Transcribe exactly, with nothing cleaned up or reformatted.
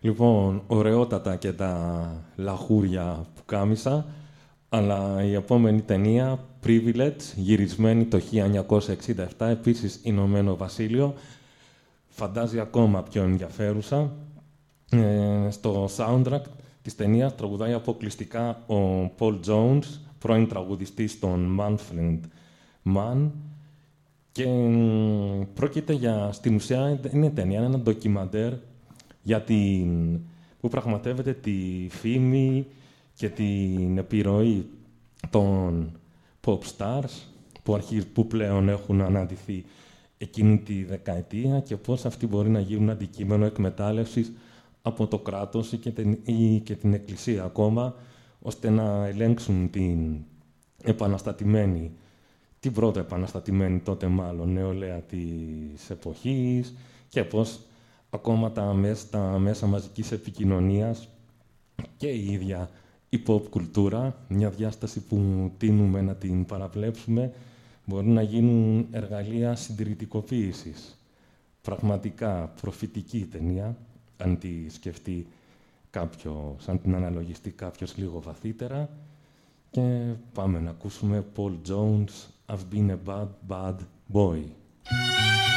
Λοιπόν, ωραιότατα και τα λαχούρια που κάμισα, αλλά η επόμενη ταινία, Privilege, γυρισμένη το χίλια εννιακόσια εξήντα επτά, επίσης Ηνωμένο Βασίλειο, φαντάζει ακόμα πιο ενδιαφέρουσα. Ε, στο soundtrack της ταινίας τραγουδάει αποκλειστικά ο Paul Jones, πρώην τραγουδιστής των Manfred Mann, και μ, πρόκειται για, στην ουσία είναι ταινία, είναι ένα ντοκιμαντέρ για την, που πραγματεύεται τη φήμη και την επιρροή των pop stars που, αρχί, που πλέον έχουν αναδυθεί εκείνη τη δεκαετία και πώς αυτοί μπορεί να γίνουν αντικείμενο εκμετάλλευσης από το κράτος ή και την, ή και την εκκλησία ακόμα, ώστε να ελέγξουν την επαναστατημένη, την πρώτα επαναστατημένη τότε μάλλον νεολαία της εποχής και πώς ακόμα τα μέσα, τα μέσα μαζικής επικοινωνίας και η ίδια η pop κουλτούρα, μια διάσταση που τείνουμε να την παραβλέψουμε, μπορούν να γίνουν εργαλεία συντηρητικοποίησης. Πραγματικά προφητική ταινία, αν τη σκεφτεί κάποιος, αν την αναλογιστεί κάποιος λίγο βαθύτερα. Και πάμε να ακούσουμε Paul Jones, I've been a bad, bad boy.